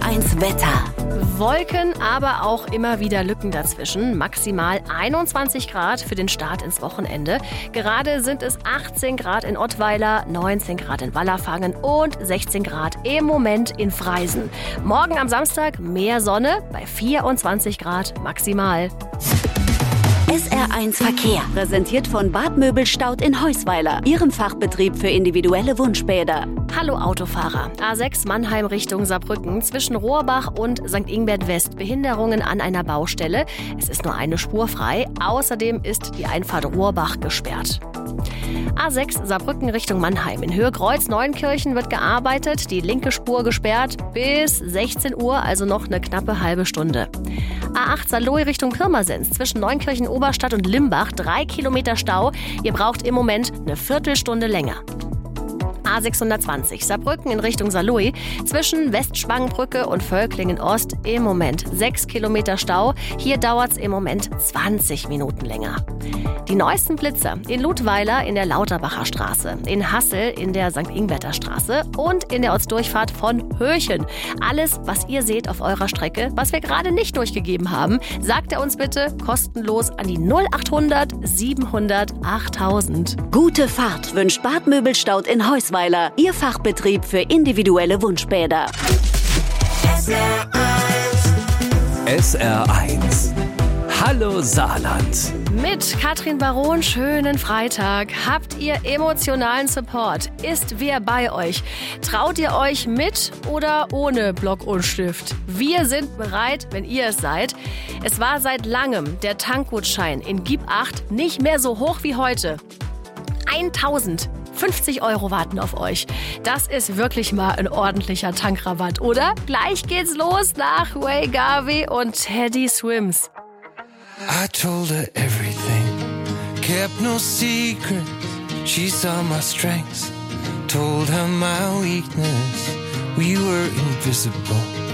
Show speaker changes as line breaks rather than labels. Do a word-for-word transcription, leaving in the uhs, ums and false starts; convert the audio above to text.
eins Wetter.
Wolken, aber auch immer wieder Lücken dazwischen. Maximal einundzwanzig Grad für den Start ins Wochenende. Gerade sind es achtzehn Grad in Ottweiler, neunzehn Grad in Wallerfangen und sechzehn Grad im Moment in Freisen. Morgen am Samstag mehr Sonne bei vierundzwanzig Grad maximal.
S R eins Verkehr, präsentiert von Bad Möbelstaud in Heusweiler, Ihrem Fachbetrieb für individuelle Wunschbäder.
Hallo Autofahrer. A sechs Mannheim Richtung Saarbrücken zwischen Rohrbach und Sankt Ingbert West. Behinderungen an einer Baustelle. Es ist nur eine Spur frei. Außerdem ist die Einfahrt Rohrbach gesperrt. A sechs Saarbrücken Richtung Mannheim. In Höhe Kreuz Neuenkirchen wird gearbeitet. Die linke Spur gesperrt bis sechzehn Uhr, also noch eine knappe halbe Stunde. A acht Saarlouis Richtung Pirmasens zwischen Neunkirchen Oberstadt und Limbach. Drei Kilometer Stau. Ihr braucht im Moment eine Viertelstunde länger. A sechshundertzwanzig Saarbrücken in Richtung Saarlouis zwischen Westspangenbrücke und Völklingen Ost im Moment sechs Kilometer Stau. Hier dauert es im Moment zwanzig Minuten länger. Die neuesten Blitzer in Ludweiler in der Lauterbacher Straße, in Hassel in der Sankt Ingberter Straße und in der Ortsdurchfahrt von Höchen. Alles, was ihr seht auf eurer Strecke, was wir gerade nicht durchgegeben haben, sagt er uns bitte kostenlos an die null achthundert siebenhundert achttausend.
Gute Fahrt wünscht Bad Möbelstaud in Heusweiler, Ihr Fachbetrieb für individuelle Wunschbäder.
S R eins. Hallo Saarland.
Mit Katrin Baron, schönen Freitag. Habt ihr emotionalen Support? Ist wer bei euch? Traut ihr euch mit oder ohne Block und Stift? Wir sind bereit, wenn ihr es seid. Es war seit langem der Tankgutschein in Gib acht nicht mehr so hoch wie heute. eintausendfünfzig Euro warten auf euch. Das ist wirklich mal ein ordentlicher Tankrabatt, oder? Gleich geht's los nach Ray Garvey und Teddy Swims.
I told her everything, kept no secret. She saw my strengths, told her my weakness. We were invisible.